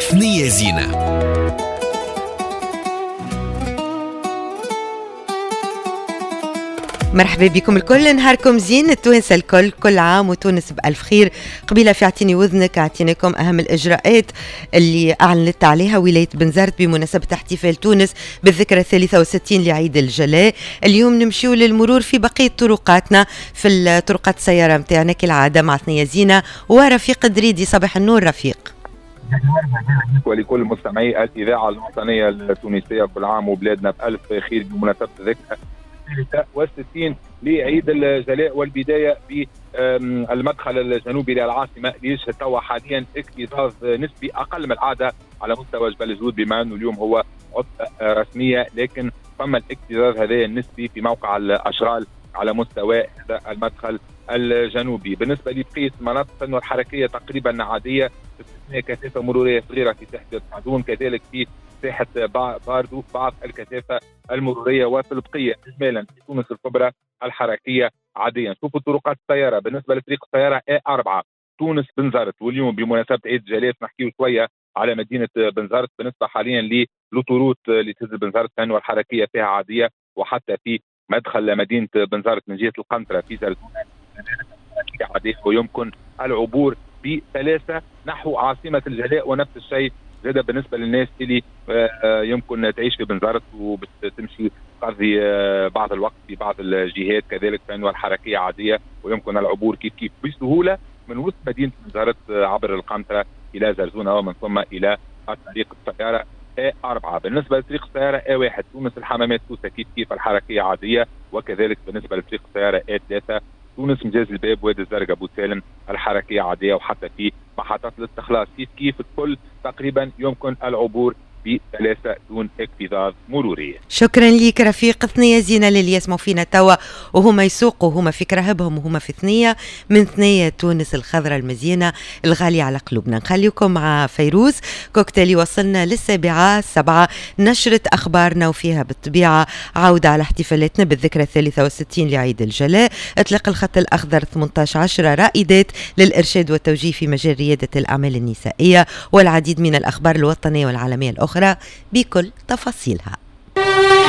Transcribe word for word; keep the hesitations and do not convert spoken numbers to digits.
ثنية زينة. مرحبا بكم الكل، نهاركم زين التوانسة الكل، كل عام وتونس بألف خير. قبيلة في اعطيني وذنك اعطيناكم أهم الإجراءات اللي أعلنت عليها ولاية بنزرت بمناسبة احتفال تونس بالذكرى الثالثة والستين لعيد الجلاء. اليوم نمشيو للمرور في بقية طرقاتنا، في الطرقات السيارة متاعنا كالعادة مع ثنية زينة ورفيق دريدي. صباح النور رفيق. ولكل مستمعي الإذاعة الوطنية التونسية، كل عام وبلادنا بألف خير بمناسبة الذكرى الثالثة والستين لعيد الجلاء، والبداية بالمدخل الجنوبي للعاصمة اللي يشهد توا حاليا اكتظاظ نسبي أقل من العادة على مستوى جبل الجود، بما أنه اليوم هو عطلة رسمية، لكن فما الاكتظاظ هذا النسبي في موقع الأشغال على مستوى المدخل الجنوبي. بالنسبة لبقية المناطق فإنه الحركية تقريبا عادية، باستثناء كثافة مرورية صغيرة في ساحة القادون، كذلك في ساحة باردو بعض الكثافة المرورية. وفي البقية إجمالا في تونس الكبرى الحركية عادية. نشوفوا طرقات السيارة. بالنسبة لطريق السيارة إيه أربعة تونس بنزرت، واليوم بمناسبة عيد الجلاء نحكيو شوية على مدينة بنزرت. بالنسبة حاليا للطرود اللي تنزل بنزرت فإنه الحركية فيها عادية، وحتى في مدخل مدينة بنزرت من جهة القنطرة في زرزونة عادية، ويمكن العبور بسلاسة نحو عاصمة الجلاء. ونفس الشيء زاد بالنسبة للناس اللي يمكن تعيش في بنزرت وبتمشي تقضي بعض الوقت في بعض الجهات، كذلك فإنه الحركية عادية ويمكن العبور كيف كيف بسهولة من وسط مدينة بنزرت عبر القنطرة إلى زرزونة ومن ثم إلى طريق السيارة إيه أربعة. بالنسبة لطريق السيارة إيه واحد تونس الحمامات توسة كيف كيف الحركية عادية، وكذلك بالنسبة لطريق السيارة إيه ثلاثة تونس مجاز الباب وادي الزرقاء بو سالم الحركية عادية، وحتى في محطات الاستخلاص كيف كيف الكل تقريبا يمكن العبور بسلاسة دون اكتظاظ مرورية. شكرا ليك رفيق. ثنية زينة للي يسمعوا فينا توا وهما يسوقوا وهما في كرهبهم وهما في ثنية من ثنية تونس الخضراء المزينة الغالية على قلوبنا. نخليكم مع فيروز كوكتيل. وصلنا للسابعة سبعة نشرة أخبارنا وفيها بالطبيعة عودة على احتفالاتنا بالذكرى الثالثة والستين لعيد الجلاء. اطلق الخط الأخضر ثمانية عشر عشرة رائدات للإرشاد والتوجيه في مجال ريادة الأعمال النسائية، والعديد من الأخبار الوطنية والعالمية الأخرى بكل تفاصيلها.